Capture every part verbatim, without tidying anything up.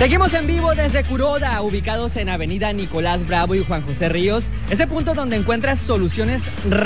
Seguimos en vivo desde Kuroda, ubicados en Avenida Nicolás Bravo y Juan José Ríos. Ese punto donde encuentras soluciones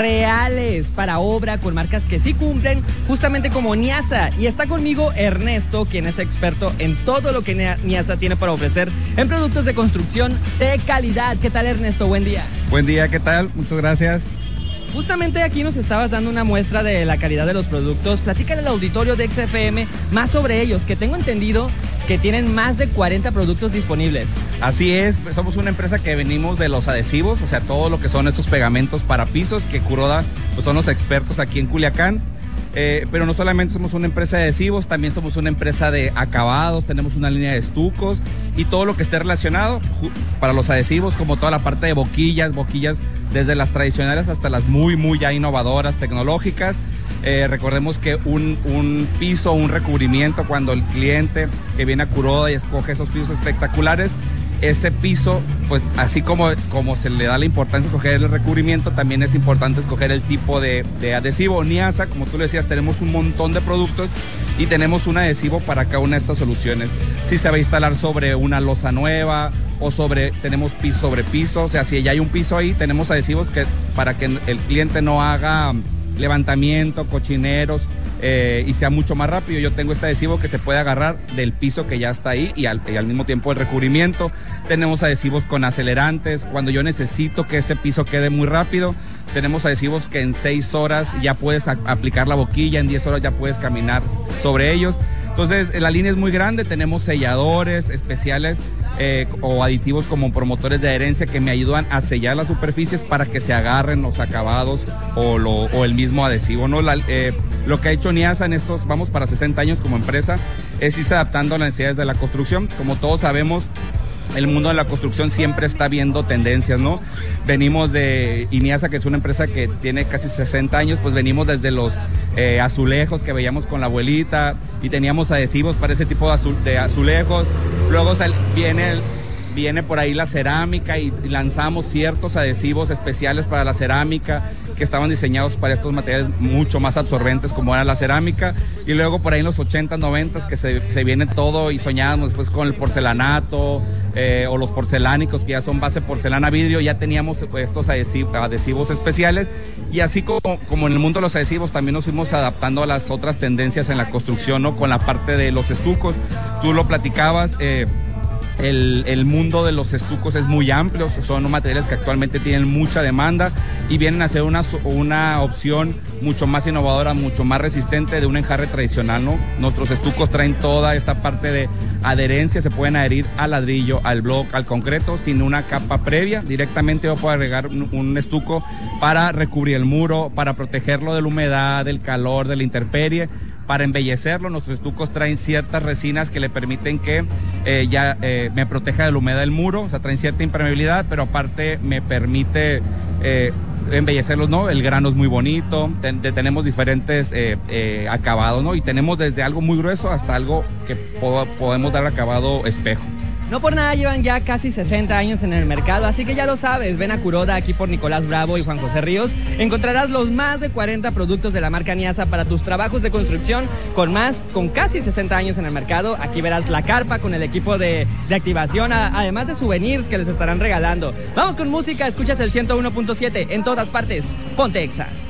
reales para obra con marcas que sí cumplen, justamente como Niasa. Y está conmigo Ernesto, quien es experto en todo lo que Niasa tiene para ofrecer en productos de construcción de calidad. ¿Qué tal, Ernesto? Buen día. Buen día, ¿qué tal? Muchas gracias. Justamente aquí nos estabas dando una muestra de la calidad de los productos. Platícale al auditorio de X F M más sobre ellos, que tengo entendido que tienen más de cuarenta productos disponibles. Así es, somos una empresa que venimos de los adhesivos, o sea, todo lo que son estos pegamentos para pisos, que Kuroda pues, son los expertos aquí en Culiacán. Eh, pero no solamente somos una empresa de adhesivos, también somos una empresa de acabados, tenemos una línea de estucos y todo lo que esté relacionado para los adhesivos, como toda la parte de boquillas, boquillas desde las tradicionales hasta las muy, muy ya innovadoras, tecnológicas. Eh, recordemos que un, un piso, un recubrimiento, cuando el cliente que viene a Kuroda y escoge esos pisos espectaculares, ese piso, pues así como, como se le da la importancia de escoger el recubrimiento, también es importante escoger el tipo de, de adhesivo. Niasa, como tú le decías, tenemos un montón de productos y tenemos un adhesivo para cada una de estas soluciones. Si se va a instalar sobre una losa nueva o sobre, tenemos piso sobre piso, o sea, si ya hay un piso ahí, tenemos adhesivos que para que el cliente no haga levantamiento, cochineros, Eh, y sea mucho más rápido. Yo tengo este adhesivo que se puede agarrar del piso que ya está ahí y al, y al mismo tiempo el recubrimiento. Tenemos adhesivos con acelerantes, cuando yo necesito que ese piso quede muy rápido. Tenemos adhesivos que en seis horas ya puedes a, aplicar la boquilla, en diez horas ya puedes caminar sobre ellos. Entonces la línea es muy grande, tenemos selladores especiales eh, o aditivos como promotores de adherencia que me ayudan a sellar las superficies para que se agarren los acabados o, lo, o el mismo adhesivo, ¿no? La, eh, lo que ha hecho Niasa en estos, vamos para sesenta años como empresa, es irse adaptando a las necesidades de la construcción. Como todos sabemos, el mundo de la construcción siempre está viendo tendencias, ¿no? Venimos de Niasa, que es una empresa que tiene casi sesenta años, pues venimos desde los eh, azulejos que veíamos con la abuelita y teníamos adhesivos para ese tipo de, azul, de azulejos. Luego sal, viene, el, viene por ahí la cerámica y, y lanzamos ciertos adhesivos especiales para la cerámica que estaban diseñados para estos materiales mucho más absorbentes como era la cerámica. Y luego por ahí en los ochenta, noventa que se, se viene todo y soñábamos después con el porcelanato eh, o los porcelánicos que ya son base porcelana vidrio, ya teníamos estos adhesivos, adhesivos especiales. Y así como, como en el mundo de los adhesivos también nos fuimos adaptando a las otras tendencias en la construcción, ¿no? Con la parte de los estucos, tú lo platicabas, eh, El, el mundo de los estucos es muy amplio, son materiales que actualmente tienen mucha demanda y vienen a ser una, una opción mucho más innovadora, mucho más resistente de un enjarre tradicional, ¿no? Nuestros estucos traen toda esta parte de adherencia, se pueden adherir al ladrillo, al bloque, al concreto, sin una capa previa. Directamente yo puedo agregar un, un estuco para recubrir el muro, para protegerlo de la humedad, del calor, de la intemperie. Para embellecerlo, nuestros estucos traen ciertas resinas que le permiten que eh, ya eh, me proteja de la humedad del muro, o sea, traen cierta impermeabilidad, pero aparte me permite eh, embellecerlos, ¿no? El grano es muy bonito, ten, de, tenemos diferentes eh, eh, acabados, ¿no? Y tenemos desde algo muy grueso hasta algo que po podemos dar acabado espejo. No por nada llevan ya casi sesenta años en el mercado, así que ya lo sabes, ven a Kuroda aquí por Nicolás Bravo y Juan José Ríos. Encontrarás los más de cuarenta productos de la marca Niasa para tus trabajos de construcción con más, con casi sesenta años en el mercado. Aquí verás la carpa con el equipo de, de activación, a, además de souvenirs que les estarán regalando. Vamos con música, escuchas el ciento uno punto siete en todas partes. Ponte Exa.